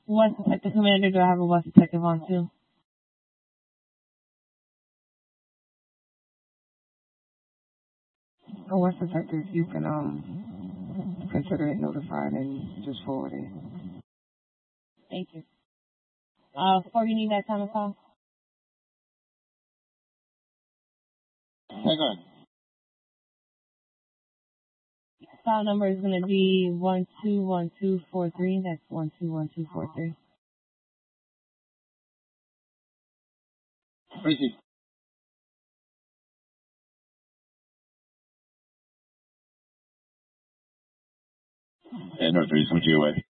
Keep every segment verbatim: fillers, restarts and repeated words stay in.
West Detective Commander, do I have a West Detective on too? A West Detective, you can um consider it notified and just forward it. Thank you. Uh, before you need that time to call? Hang on. File number is going to be one two one two four three. That's one two one two four three. Tracy. Yeah, no, Tracy, come to your way.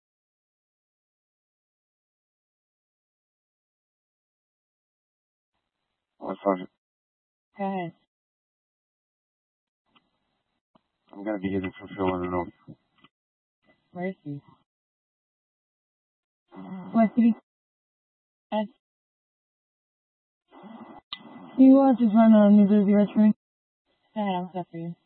What's up? Go ahead. I'm gonna be hitting fulfilling an oath. Mercy. West City. Yes. Do you want to run a New Jersey Retro? Go ahead, I'll set for you.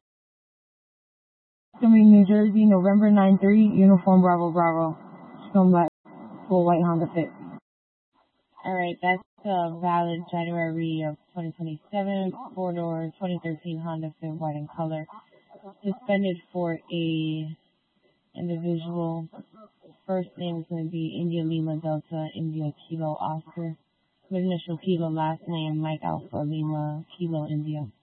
It's going to be New Jersey, November nine three, Uniform Bravo Bravo. Stone Black, full white Honda Fit. Alright, that's uh, valid January of twenty twenty-seven, four-door, twenty thirteen Honda Fit, white in color. Suspended for a individual. First name is going to be India Lima Delta India Kilo Oscar. Initial Kilo, last name Mike Alpha Lima Kilo India.